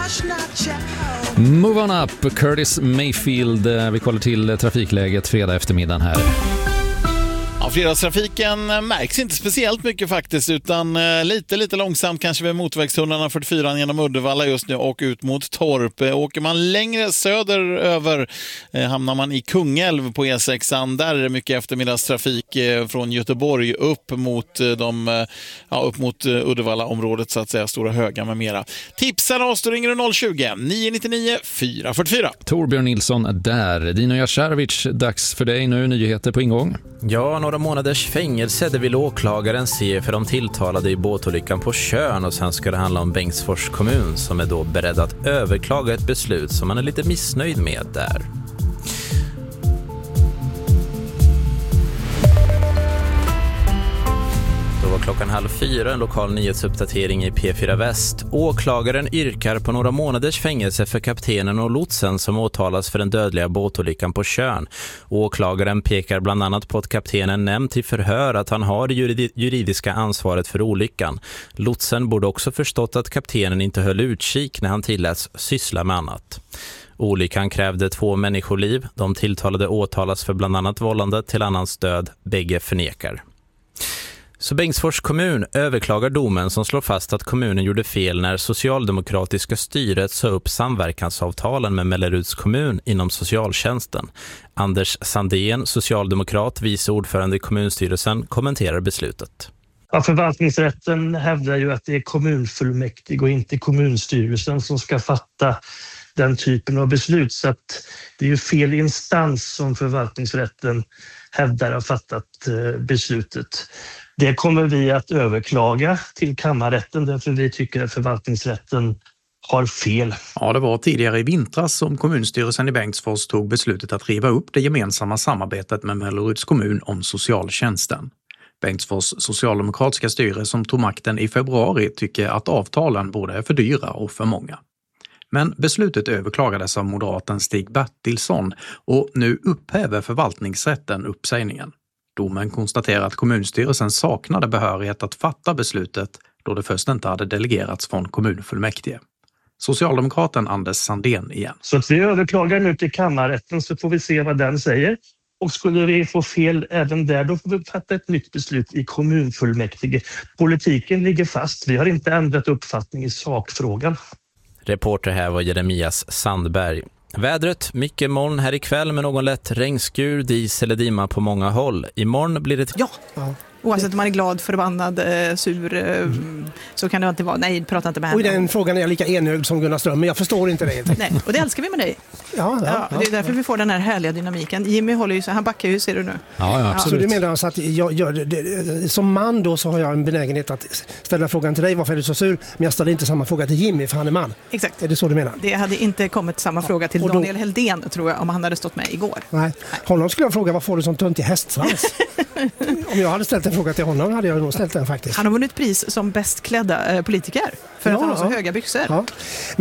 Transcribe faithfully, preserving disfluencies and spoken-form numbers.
Move on up, Curtis Mayfield. Vi kollar till trafikläget fredag eftermiddagen här. Ja, fredagstrafiken märks inte speciellt mycket faktiskt, utan eh, lite lite långsamt kanske vid motorvägstunnlarna fyrtiofyra genom Uddevalla just nu och ut mot Torp. Eh, åker man längre söderöver eh, hamnar man i Kungälv på E sexan. Där är det mycket eftermiddagstrafik eh, från Göteborg upp mot eh, de eh, ja, upp mot eh, Uddevalla-området så att säga, Stora Höga med mera. Tipsar oss, då ringer du noll tjugo, nio nio nio, fyra fyra fyra. Torbjörn Nilsson där. Dino Jasharovic, dags för dig nu. Nyheter på ingång. Ja, några månaders fängelse, det vill åklagaren se för de tilltalade i båtolyckan på Tjörn, och sen ska det handla om Bengtsfors kommun som är då beredd att överklaga ett beslut som man är lite missnöjd med där. Då var klockan halv fyra, en lokal nyhetsuppdatering i P fyra Väst. Åklagaren yrkar på några månaders fängelse för kaptenen och lotsen som åtalas för den dödliga båtolyckan på Tjörn. Åklagaren pekar bland annat på att kaptenen nämnt i förhör att han har det juridiska ansvaret för olyckan. Lotsen borde också förstått att kaptenen inte höll utkik när han tilläts syssla med annat. Olyckan krävde två människoliv. De tilltalade åtalas för bland annat vållande till annans död. Bägge förnekar. Så Bengtsfors kommun överklagar domen som slår fast att kommunen gjorde fel när socialdemokratiska styret sa upp samverkansavtalen med Melleruds kommun inom socialtjänsten. Anders Sandén, socialdemokrat, vice ordförande i kommunstyrelsen, kommenterar beslutet. Ja, förvaltningsrätten hävdar ju att det är kommunfullmäktige och inte kommunstyrelsen som ska fatta den typen av beslut, så att det är ju fel instans som förvaltningsrätten hävdar har fattat beslutet. Det kommer vi att överklaga till kammarrätten därför vi tycker att förvaltningsrätten har fel. Ja, det var tidigare i vintras som kommunstyrelsen i Bengtsfors tog beslutet att riva upp det gemensamma samarbetet med Melleruds kommun om socialtjänsten. Bengtsfors socialdemokratiska styre som tog makten i februari tycker att avtalen både är för dyra och för många. Men beslutet överklagades av moderaten Stig Bertilsson och nu upphäver förvaltningsrätten uppsägningen. Domen konstaterar att kommunstyrelsen saknade behörighet att fatta beslutet då det först inte hade delegerats från kommunfullmäktige. Socialdemokraten Anders Sandén igen. Så att vi överklagar nu till kammarrätten så får vi se vad den säger. Och skulle vi få fel även där, då får vi fatta ett nytt beslut i kommunfullmäktige. Politiken ligger fast. Vi har inte ändrat uppfattning i sakfrågan. Reporter här var Jeremias Sandberg. Vädret, mycket moln här ikväll med någon lätt regnskur, dis eller dimma på många håll. Imorgon blir det... Ja, ja. Oavsett om man är glad, förbannad, eh, sur, eh, mm. så kan det inte vara. Nej, prata inte med henne. Och i den frågan är jag lika enögd som Gunnar Ström, men jag förstår inte det. Nej, och det älskar vi med dig. Ja, ja, ja, det är därför ja. vi får den här härliga dynamiken. Jimmy håller ju så, han backar ju, ser du nu. Ja, ja, absolut. Så du menar alltså att jag, jag, det, som man då så har jag en benägenhet att ställa frågan till dig, varför är du så sur? Men jag ställer inte samma fråga till Jimmy, för han är man. Exakt. Är det så du menar? Det hade inte kommit samma ja. fråga till då, Daniel Heldén, tror jag, om han hade stått med igår. Nej. Nej. Honom skulle jag fråga, vad får du som tunt i hästsvans? Om jag hade ställt en fråga till honom hade jag nog ställt den faktiskt. Han har vunnit pris som bäst klädda eh, politiker för ja, att han har så ja. höga byxor. Ja.